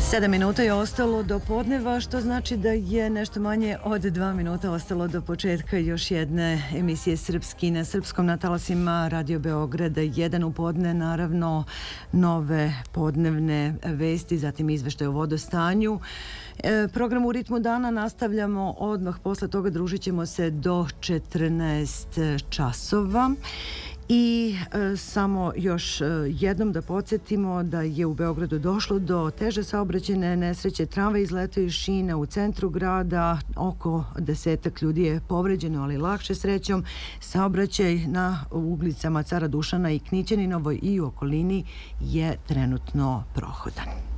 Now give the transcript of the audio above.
7 minuta je ostalo do podneva, što znači da je nešto manje od 2 minuta ostalo do početka još jedne emisije Srpski na srpskom na talasima Radio Beograda 1 u podne, naravno nove podnevne vesti, zatim izveštaj o vodostanju. Program u ritmu dana nastavljamo odmah, posle toga družit ćemo se do 14 časova. I samo još jednom da podsjetimo da je u Beogradu došlo do teže saobraćajne nesreće. Tramvaj izletao iz šina u centru grada, oko 10 ljudi je povređeno, ali lakše srećom. Saobraćaj na uglicama Cara Dušana i Knićaninovoj i u okolini je trenutno prohodan.